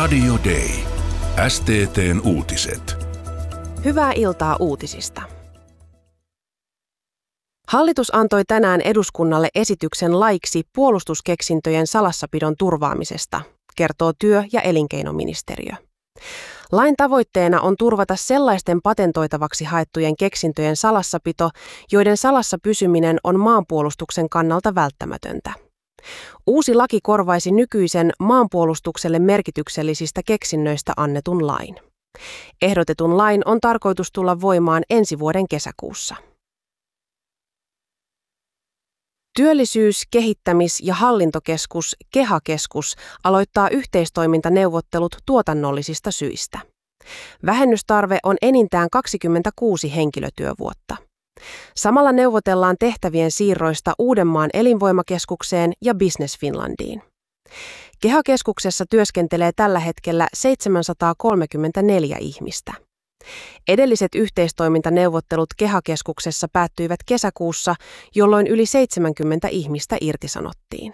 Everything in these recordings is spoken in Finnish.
Radio Day. STT:n uutiset. Hyvää iltaa uutisista. Hallitus antoi tänään eduskunnalle esityksen laiksi puolustuskeksintöjen salassapidon turvaamisesta, kertoo työ- ja elinkeinoministeriö. Lain tavoitteena on turvata sellaisten patentoitavaksi haettujen keksintöjen salassapito, joiden salassa pysyminen on maanpuolustuksen kannalta välttämätöntä. Uusi laki korvaisi nykyisen maanpuolustukselle merkityksellisistä keksinnöistä annetun lain. Ehdotetun lain on tarkoitus tulla voimaan ensi vuoden kesäkuussa. Työllisyys-, kehittämis- ja hallintokeskus KEHA-keskus aloittaa yhteistoimintaneuvottelut tuotannollisista syistä. Vähennystarve on enintään 26 henkilötyövuotta. Samalla neuvotellaan tehtävien siirroista Uudenmaan elinvoimakeskukseen ja Business Finlandiin. KEHA-keskuksessa työskentelee tällä hetkellä 734 ihmistä. Edelliset yhteistoimintaneuvottelut KEHA-keskuksessa päättyivät kesäkuussa, jolloin yli 70 ihmistä irtisanottiin.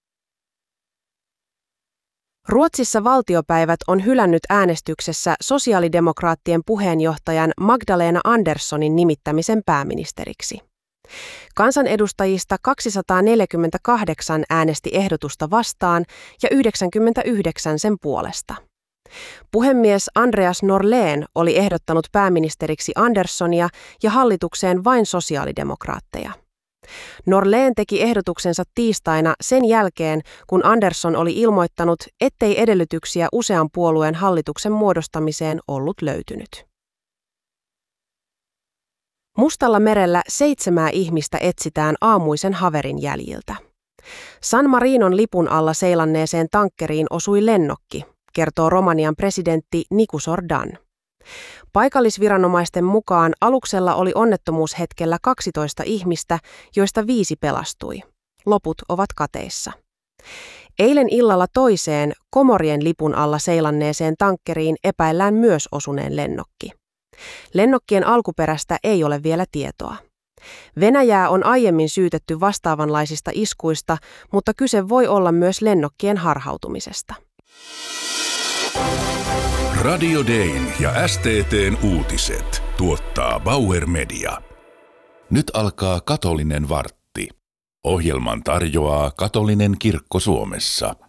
Ruotsissa valtiopäivät on hylännyt äänestyksessä sosiaalidemokraattien puheenjohtajan Magdalena Anderssonin nimittämisen pääministeriksi. Kansanedustajista 248 äänesti ehdotusta vastaan ja 99 sen puolesta. Puhemies Andreas Norlén oli ehdottanut pääministeriksi Anderssonia ja hallitukseen vain sosiaalidemokraatteja. Norlén teki ehdotuksensa tiistaina sen jälkeen, kun Andersson oli ilmoittanut, ettei edellytyksiä usean puolueen hallituksen muodostamiseen ollut löytynyt. Mustalla merellä 7 ihmistä etsitään aamuisen haverin jäljiltä. San Marinon lipun alla seilanneeseen tankkeriin osui lennokki, kertoo Romanian presidentti Nicu Ordan. Paikallisviranomaisten mukaan aluksella oli onnettomuushetkellä 12 ihmistä, joista 5 pelastui. Loput ovat kateissa. Eilen illalla toiseen Komorien lipun alla seilanneeseen tankkeriin epäillään myös osuneen lennokki. Lennokkien alkuperästä ei ole vielä tietoa. Venäjää on aiemmin syytetty vastaavanlaisista iskuista, mutta kyse voi olla myös lennokkien harhautumisesta. Radio Dayn ja STT:n uutiset tuottaa Bauer Media. Nyt alkaa katolinen vartti. Ohjelman tarjoaa katolinen kirkko Suomessa.